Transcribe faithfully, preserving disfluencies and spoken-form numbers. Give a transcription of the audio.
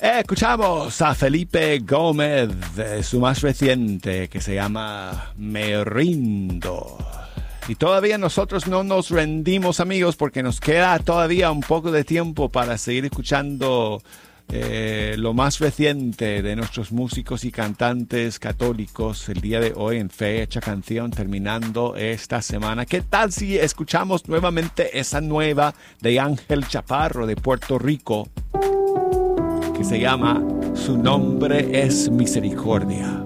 Escuchamos a Felipe Gómez de su más reciente que se llama Me Rindo. Y todavía nosotros no nos rendimos, amigos, porque nos queda todavía un poco de tiempo para seguir escuchando eh, lo más reciente de nuestros músicos y cantantes católicos el día de hoy en Fecha Canción, terminando esta semana. ¿Qué tal si escuchamos nuevamente esa nueva de Ángel Chaparro de Puerto Rico, que se llama Su nombre es Misericordia?